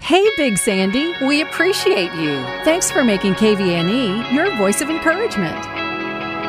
Hey, Big Sandy. We appreciate you. Thanks for making KVNE your voice of encouragement.